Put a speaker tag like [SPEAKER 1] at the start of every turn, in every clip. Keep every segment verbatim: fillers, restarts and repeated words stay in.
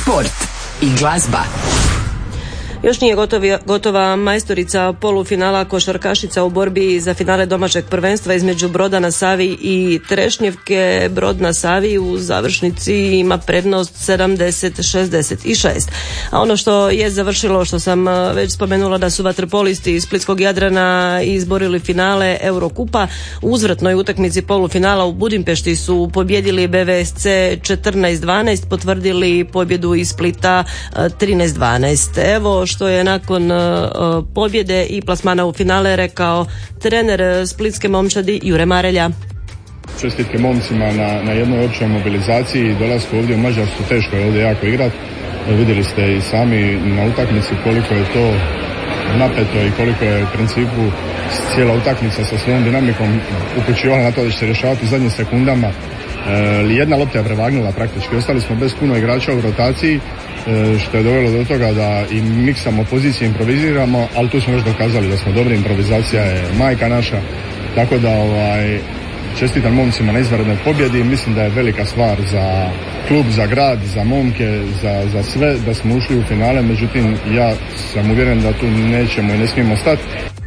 [SPEAKER 1] sport i glazba.
[SPEAKER 2] Još nije gotovi, gotova majstorica polufinala košarkašica u borbi za finale domaćeg prvenstva između Broda na Savi i Trešnjevke. Brod na Savi u završnici ima prednost sedamdeset šezdeset šest. A ono što je završilo, što sam već spomenula, da su vaterpolisti iz Splitskog Jadrana izborili finale Eurokupa. U uzvratnoj utakmici polufinala u Budimpešti su pobjedili B V S C četrnaest dvanaest, potvrdili pobjedu iz Splita trinaest dvanaest. Evo što je nakon uh, pobjede i plasmana u finale rekao trener splitske momčadi Jure Marelja.
[SPEAKER 3] Čestitke momcima na, na jednoj općoj mobilizaciji i dolasku ovdje u Mađarsku. Teško je ovdje jako igrati. Vidjeli ste i sami na utakmici koliko je to napeto i koliko je u principu cijela utakmica sa svojom dinamikom upućivala na to da će se rješavati u zadnjim sekundama. E, jedna lopta je prevagnula praktički. Ostali smo bez puno igrača u rotaciji, što je dovelo do toga da i miksamo pozicije, improviziramo, ali tu smo još dokazali da smo dobri, improvizacija je majka naša, tako da ovaj, čestitam momcima na izvanrednoj pobjedi. Mislim da je velika stvar za klub, za grad, za momke, za, za sve da smo ušli u finale, međutim ja sam uvjeren da tu nećemo i ne smijemo stati.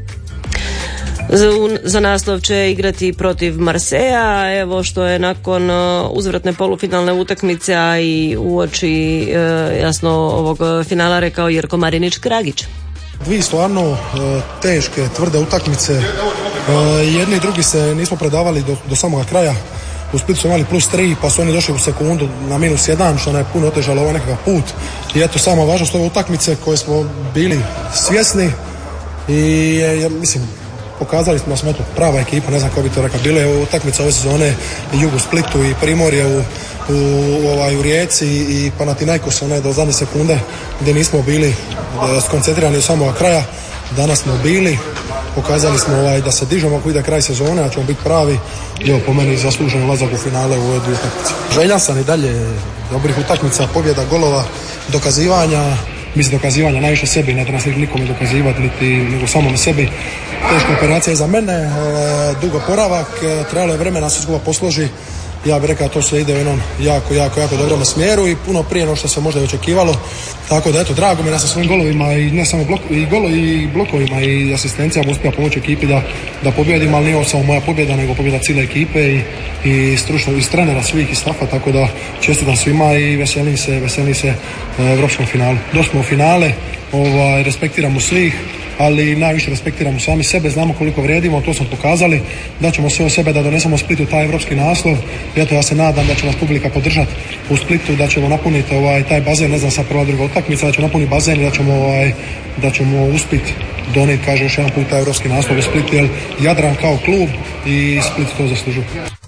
[SPEAKER 2] Za naslov će igrati protiv Marseja, evo što je nakon uzvratne polufinalne utakmice, a i uoči jasno ovog finala rekao Jerko Marinić-Kragić.
[SPEAKER 4] Dvije stvarno teške, tvrde utakmice, jedni i drugi se nismo predavali do, do samoga kraja. U Splitu su imali plus tri, pa su oni došli u sekundu na minus jedan, što nam je puno otežalo ovaj nekakav put. I eto, samo važnost ove utakmice koje smo bili svjesni i ja, mislim, pokazali smo da smo eto, prava ekipa, ne znam kako bi to rekao. Bile je utakmica ove sezone i Jug u Splitu i Primorje u, u, u, ovaj, u Rijeci i Panathinaikos one do zadnje sekunde gdje nismo bili skoncentrirani do samoga kraja. Danas smo bili, pokazali smo ovaj, da se dižemo ako ide kraj sezone, a ćemo biti pravi i evo po meni zaslužen ulazak u finale u ove dvije utakmice. Željan sam i dalje dobrih utakmica, pobjeda, golova, dokazivanja. Mislim dokazivanja najviše sebi, ne treba nikome dokazivati niti nego samome sebi. Teška operacija je za mene, e, dugo poravak, e, trebalo je vremena da se zguba posloži. Ja bih rekao da to sve ide u jednom jako, jako, jako dobrom smjeru i puno prije no što se možda i očekivalo. Tako da eto, drago mi je da sa svojim golovima i ne samo blok, i golo, i blokovima i asistencijama uspija pomoći ekipi da, da pobjedim, ali nije ovo samo moja pobjeda, nego pobjeda cijele ekipe i, i stručno iz trenera svih i stafa, tako da čestitam svima i veselim se, veselim se evropskom finalu. Došli smo u finale, ovaj, respektiramo svih, ali najviše respektiramo sami sebe, znamo koliko vrijedimo, to smo pokazali, da ćemo sve od sebe da donesemo Splitu taj evropski naslov. I eto, ja se nadam da će nas publika podržati u Splitu, da ćemo napuniti ovaj, taj bazen, ne znam sa prva druga utakmica, da ćemo napuniti bazen i da ćemo, ovaj, da ćemo uspjeti donijeti, kaže još jedan put, taj evropski naslov u Splitu, jer Jadran kao klub i Split to zaslužuje.